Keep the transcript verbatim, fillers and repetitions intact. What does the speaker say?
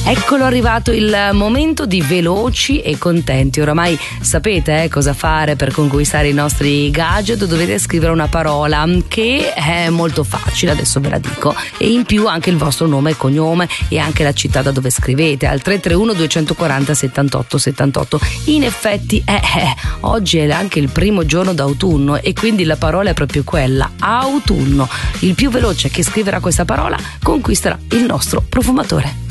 Eccolo arrivato il momento di veloci e contenti. Oramai sapete eh, cosa fare per conquistare i nostri gadget. Dovete scrivere una parola che è molto facile, adesso ve la dico, e in più anche il vostro nome e cognome e anche la città da dove scrivete al tre tre uno due quattro zero settantotto settantotto. In effetti eh, eh, oggi è anche il primo giorno d'autunno e quindi la parola è proprio quella, autunno. Il più veloce che scriverà questa parola conquisterà il nostro profumatore.